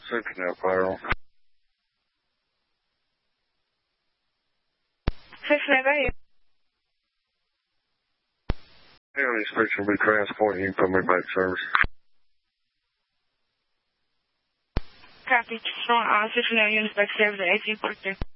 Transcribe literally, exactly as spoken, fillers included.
Cincinnati Fire. Cincinnati. County Station will be transporting you from back service. Copy. Strong on Cincinnati units back service at eighteen forty-three.